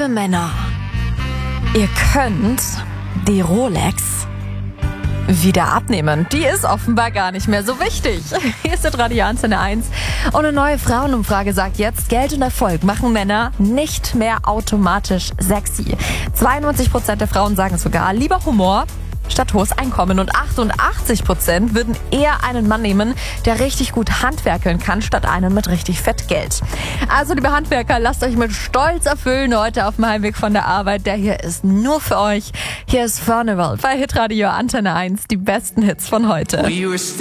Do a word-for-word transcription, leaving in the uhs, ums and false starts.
Liebe Männer, ihr könnt die Rolex wieder abnehmen. Die ist offenbar gar nicht mehr so wichtig. Hier ist der Radio Antenne eins. Und eine neue Frauenumfrage sagt jetzt, Geld und Erfolg machen Männer nicht mehr automatisch sexy. zweiundneunzig Prozent der Frauen sagen sogar, lieber Humor statt hohes Einkommen. Und achtundachtzig Prozent würden eher einen Mann nehmen, der richtig gut handwerkeln kann, statt einen mit richtig fett Geld. Also, liebe Handwerker, lasst euch mit Stolz erfüllen heute auf dem Heimweg von der Arbeit. Der hier ist nur für euch. Hier ist Furnival bei Hitradio Antenne eins. Die besten Hits von heute.